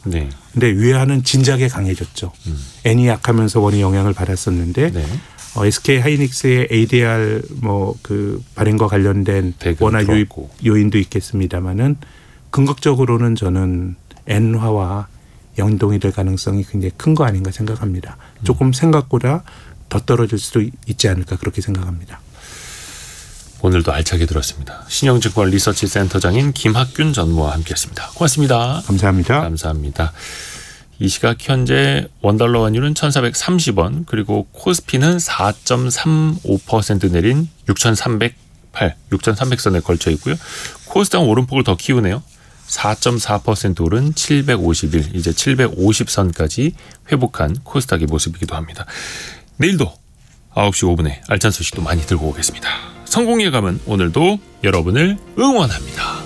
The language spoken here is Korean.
네. 근데 위안은 진작에 강해졌죠. 엔이 약하면서 원이 영향을 받았었는데 네. SK 하이닉스의 ADR 뭐 그 발행과 관련된 원화 유입 요인도 있겠습니다만은 궁극적으로는 저는 엔화와 연동이 될 가능성이 굉장히 큰 거 아닌가 생각합니다. 조금 생각보다 더 떨어질 수도 있지 않을까 그렇게 생각합니다. 오늘도 알차게 들었습니다. 신영증권 리서치 센터장인 김학균 전무와 함께했습니다. 고맙습니다. 감사합니다. 감사합니다. 이 시각 현재 원달러 환율은 1,430원 그리고 코스피는 4.35% 내린 6,300선에 걸쳐 있고요. 코스닥 오름폭을 더 키우네요. 4.4% 오른 751, 이제 750선까지 회복한 코스닥의 모습이기도 합니다. 내일도 9시 5분에 알찬 소식도 많이 들고 오겠습니다. 성공의 감은 오늘도 여러분을 응원합니다.